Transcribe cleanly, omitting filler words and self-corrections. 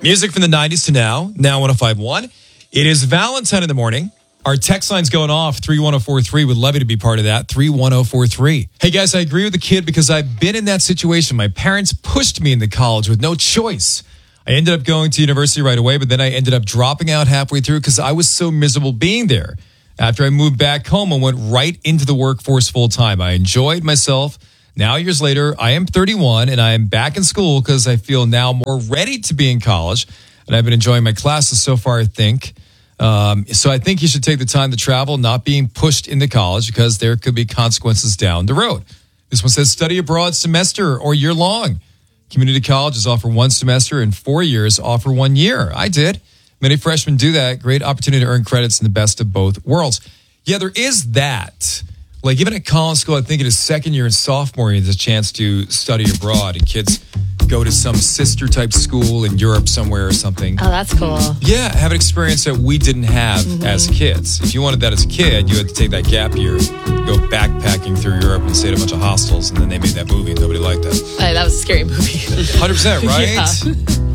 Music from the 90s to now 105.1. It is Valentine in the morning. Our text line's going off, 31043. Would love you to be part of that, 31043. Hey, guys, I agree with the kid because I've been in that situation. My parents pushed me into college with no choice. I ended up going to university right away, but then I ended up dropping out halfway through because I was so miserable being there. After I moved back home, I went right into the workforce full time. I enjoyed myself. Now, years later, I am 31 and I am back in school because I feel now more ready to be in college. And I've been enjoying my classes so far, I think. So I think you should take the time to travel, not being pushed into college because there could be consequences down the road. This one says study abroad semester or year long. Community colleges offer 1 semester and 4 years offer 1 year. I did. Many freshmen do that. Great opportunity to earn credits in the best of both worlds. Yeah, there is that. Like even at college school, I think in his second year and sophomore year, there's a chance to study abroad and kids go to some sister type school in Europe somewhere or something. Oh, that's cool. Yeah, have an experience that we didn't have as kids. If you wanted that as a kid, you had to take that gap year, go backpacking through Europe and stay at a bunch of hostels, and then they made that movie and nobody liked that. That was a scary movie. 100%, right? Yeah.